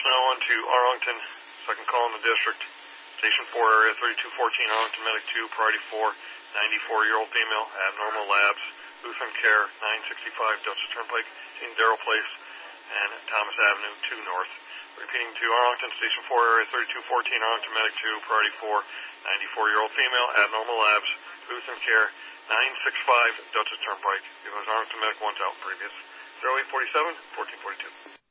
now on to Arlington, second call in the district. Station 4, area 3214, Arlington Medic 2, priority 4, 94-year-old female, abnormal labs, Lutheran Care, 965 Dutchess Turnpike, between Darrell Place and Thomas Avenue 2 North. Repeating to Arlington, Station 4, area 3214, Arlington Medic 2, priority 4, 94-year-old female, abnormal labs, Lutheran Care, 965 Dutchess Turnpike. It was Arlington Medic 1's out previous. 0847 1442.